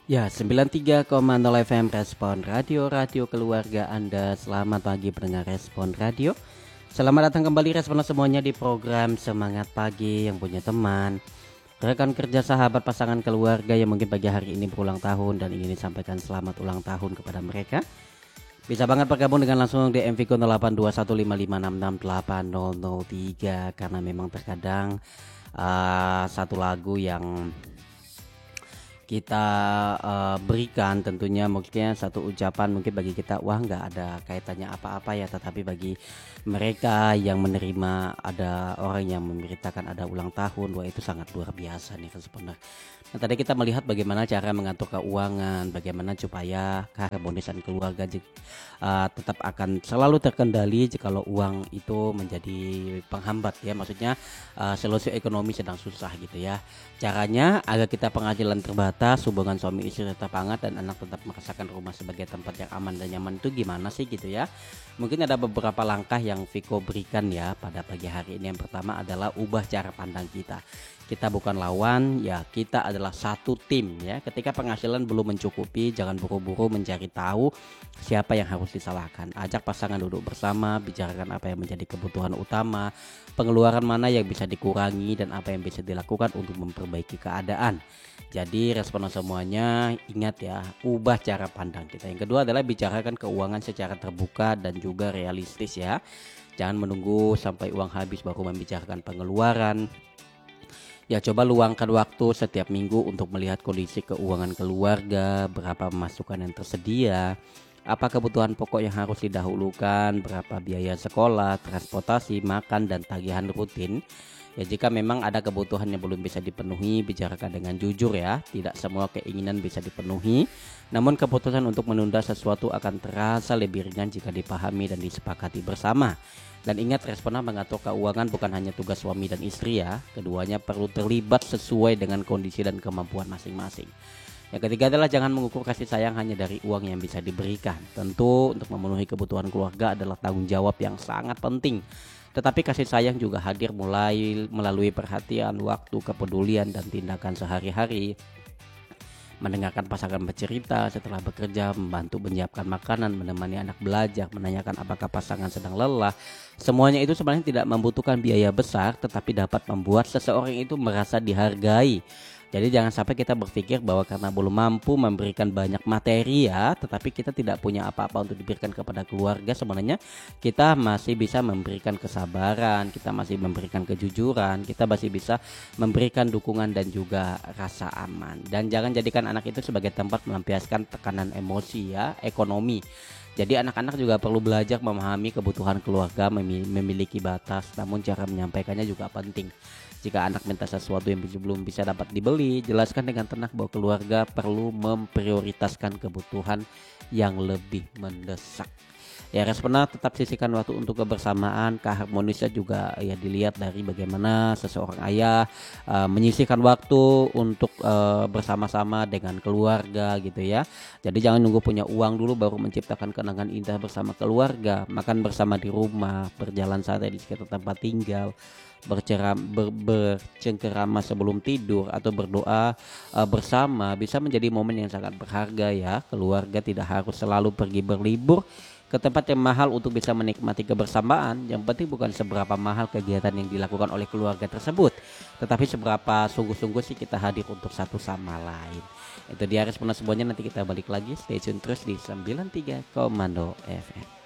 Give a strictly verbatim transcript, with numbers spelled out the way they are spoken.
Ya, sembilan tiga koma nol F M Respon Radio, radio keluarga Anda. Selamat pagi pendengar Respon Radio. Selamat datang kembali Respon semuanya di program Semangat Pagi yang punya teman, rekan kerja, sahabat, pasangan, keluarga yang mungkin pagi hari ini berulang tahun dan ingin disampaikan selamat ulang tahun kepada mereka. Bisa banget bergabung dengan langsung di M V K nol delapan dua satu lima lima enam enam delapan nol nol tiga, karena memang terkadang uh, satu lagu yang kita uh, berikan tentunya mungkin satu ucapan mungkin bagi kita wah nggak ada kaitannya apa-apa ya, tetapi bagi mereka yang menerima ada orang yang memberitakan ada ulang tahun, wah itu sangat luar biasa nih kan sebenarnya. Nah, tadi kita melihat bagaimana cara mengatur keuangan, bagaimana supaya keharmonisan keluarga uh, tetap akan selalu terkendali jikalau uang itu menjadi penghambat ya, maksudnya uh, solusi ekonomi sedang susah gitu ya. Caranya agar kita penghasilan terbatas, hubungan suami istri tetap hangat dan anak tetap merasakan rumah sebagai tempat yang aman dan nyaman, itu gimana sih gitu ya. Mungkin ada beberapa langkah yang Viko berikan ya pada pagi hari ini. Yang pertama adalah ubah cara pandang kita. Kita bukan lawan ya, kita adalah satu tim ya. Ketika penghasilan belum mencukupi, jangan buru-buru mencari tahu siapa yang harus disalahkan. Ajak pasangan duduk bersama, bicarakan apa yang menjadi kebutuhan utama, pengeluaran mana yang bisa dikurangi dan apa yang bisa dilakukan untuk memperbaiki keadaan. Jadi respon semuanya ingat ya, ubah cara pandang kita. Yang kedua adalah bicarakan keuangan secara terbuka dan juga realistis ya. Jangan menunggu sampai uang habis baru membicarakan pengeluaran. Ya, coba luangkan waktu setiap minggu untuk melihat kondisi keuangan keluarga, berapa pemasukan yang tersedia, apa kebutuhan pokok yang harus didahulukan, berapa biaya sekolah, transportasi, makan, dan tagihan rutin. Ya, jika memang ada kebutuhan yang belum bisa dipenuhi, bicarakan dengan jujur ya. Tidak semua keinginan bisa dipenuhi, namun keputusan untuk menunda sesuatu akan terasa lebih ringan jika dipahami dan disepakati bersama. Dan ingat, responnya mengatur keuangan bukan hanya tugas suami dan istri ya. Keduanya perlu terlibat sesuai dengan kondisi dan kemampuan masing-masing. Yang ketiga adalah jangan mengukur kasih sayang hanya dari uang yang bisa diberikan. Tentu untuk memenuhi kebutuhan keluarga adalah tanggung jawab yang sangat penting. Tetapi kasih sayang juga hadir mulai melalui perhatian, waktu, kepedulian, dan tindakan sehari-hari. Mendengarkan pasangan bercerita setelah bekerja, membantu menyiapkan makanan, menemani anak belajar, menanyakan apakah pasangan sedang lelah. Semuanya itu sebenarnya tidak membutuhkan biaya besar, tetapi dapat membuat seseorang itu merasa dihargai. Jadi jangan sampai kita berpikir bahwa karena belum mampu memberikan banyak materi ya, tetapi kita tidak punya apa-apa untuk diberikan kepada keluarga. Sebenarnya kita masih bisa memberikan kesabaran, kita masih memberikan kejujuran, kita masih bisa memberikan dukungan dan juga rasa aman. Dan jangan jadikan anak itu sebagai tempat melampiaskan tekanan emosi ya, ekonomi. Jadi anak-anak juga perlu belajar memahami kebutuhan keluarga, memiliki batas, namun cara menyampaikannya juga penting. Jika anak minta sesuatu yang belum bisa dapat dibeli, jelaskan dengan tenang bahwa keluarga perlu memprioritaskan kebutuhan yang lebih mendesak. Ya, responnya tetap sisihkan waktu untuk kebersamaan. Keharmonisnya juga ya dilihat dari bagaimana seseorang ayah uh, menyisihkan waktu untuk uh, bersama-sama dengan keluarga gitu ya. Jadi jangan nunggu punya uang dulu baru menciptakan kenangan indah bersama keluarga. Makan bersama di rumah, berjalan santai di sekitar tempat tinggal, berceram, ber, bercengkerama sebelum tidur, atau berdoa uh, bersama bisa menjadi momen yang sangat berharga ya. Keluarga tidak harus selalu pergi berlibur ke tempat yang mahal untuk bisa menikmati kebersamaan. Yang penting bukan seberapa mahal kegiatan yang dilakukan oleh keluarga tersebut, tetapi seberapa sungguh-sungguh sih kita hadir untuk satu sama lain. Itu dia respon semuanya, nanti kita balik lagi. Stay tune terus di sembilan tiga koma nol F M.